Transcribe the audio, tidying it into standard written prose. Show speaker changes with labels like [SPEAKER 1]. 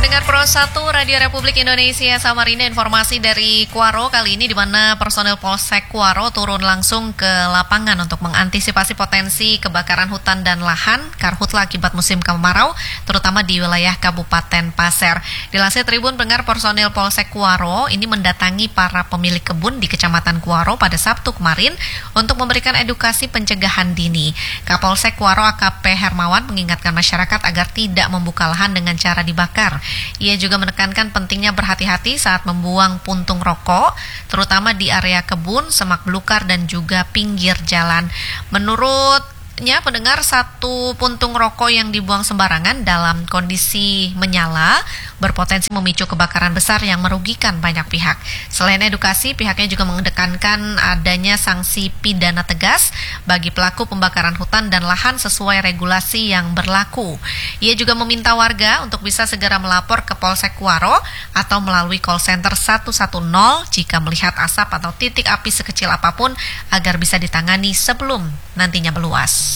[SPEAKER 1] Pendengar Pro 1 Radio Republik Indonesia Samarinda, informasi dari Kuaro kali ini di mana personil Polsek Kuaro turun langsung ke lapangan untuk mengantisipasi potensi kebakaran hutan dan lahan karhutla akibat musim kemarau, terutama di wilayah Kabupaten Pasir. Dilansir Tribun, pendengar, personil Polsek Kuaro ini mendatangi para pemilik kebun di Kecamatan Kuaro pada Sabtu kemarin untuk memberikan edukasi pencegahan dini. Kapolsek Kuaro AKP Hermawan mengingatkan masyarakat agar tidak membuka lahan dengan cara dibakar. Ia juga menekankan pentingnya berhati-hati saat membuang puntung rokok, terutama di area kebun, semak belukar, dan juga pinggir jalan. Menurutnya, pendengar, satu puntung rokok yang dibuang sembarangan dalam kondisi menyala berpotensi memicu kebakaran besar yang merugikan banyak pihak. Selain edukasi, pihaknya juga mengedepankan adanya sanksi pidana tegas bagi pelaku pembakaran hutan dan lahan sesuai regulasi yang berlaku. Ia juga meminta warga untuk bisa segera melapor ke Polsek Kuaro atau melalui call center 110 jika melihat asap atau titik api sekecil apapun agar bisa ditangani sebelum nantinya meluas.